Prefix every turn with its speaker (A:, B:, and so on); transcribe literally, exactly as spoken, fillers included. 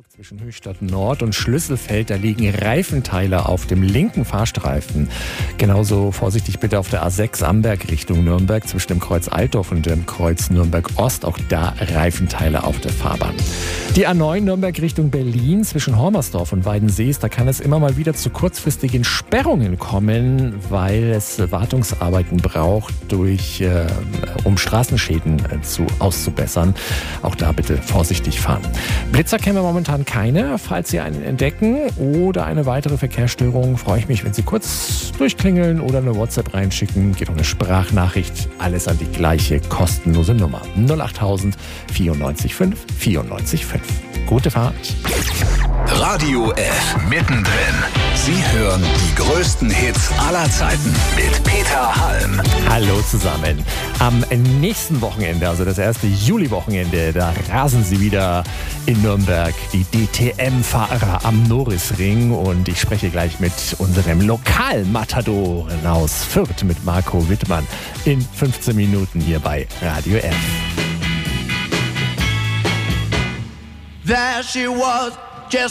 A: Zwischen Höchstadt Nord und Schlüsselfeld, da liegen Reifenteile auf dem linken Fahrstreifen. Genauso vorsichtig bitte auf der A sechs Amberg Richtung Nürnberg zwischen dem Kreuz Altdorf und dem Kreuz Nürnberg Ost. Auch da Reifenteile auf der Fahrbahn. Die A neun Nürnberg Richtung Berlin zwischen Hormersdorf und Weidensees, da kann es immer mal wieder zu kurzfristigen Sperrungen kommen, weil es Wartungsarbeiten braucht, durch, äh, um Straßenschäden äh, zu, auszubessern. Auch da bitte vorsichtig fahren. Blitzer kennen wir momentan keine. Falls Sie einen entdecken oder eine weitere Verkehrsstörung, freue ich mich, wenn Sie kurz durchklingeln oder eine WhatsApp reinschicken. Geht um eine Sprachnachricht. Alles an die gleiche kostenlose Nummer. null achttausend vierundneunzig fünf vierundneunzig fünf. Gute Fahrt.
B: Radio F. Mittendrin. Sie hören die größten Hits aller Zeiten mit Peter Halm.
A: Hallo zusammen. Am nächsten Wochenende, also das erste Juli-Wochenende, da rasen sie wieder in Nürnberg, die D T M-Fahrer am Norrisring. Und ich spreche gleich mit unserem Lokalmatadoren aus Fürth, mit Marco Wittmann, in fünfzehn Minuten hier bei Radio F.
C: There she was.